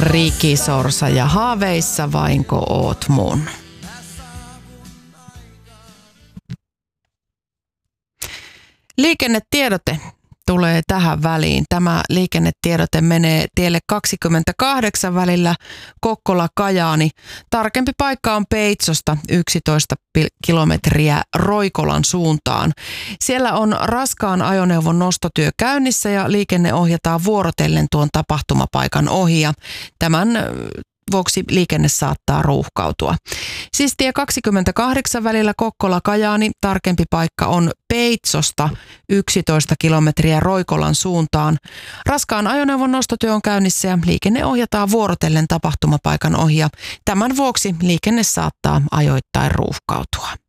Rikisorsa ja haaveissa vainko oot mun. Liikennetiedote tulee tähän väliin. Tämä liikennetiedote menee tielle 28 välillä Kokkola-Kajaani. Tarkempi paikka on Peitsosta 11 kilometriä Roikolan suuntaan. Siellä on raskaan ajoneuvon nostotyö käynnissä ja liikenne ohjataan vuorotellen tuon tapahtumapaikan ohi. Ja tämän vuoksi liikenne saattaa ruuhkautua. Siis tie 28 välillä Kokkola-Kajaani, tarkempi paikka on Peitsosta 11 kilometriä Roikolan suuntaan. Raskaan ajoneuvon nostotyö on käynnissä ja liikenne ohjataan vuorotellen tapahtumapaikan ohi. Ja tämän vuoksi liikenne saattaa ajoittain ruuhkautua.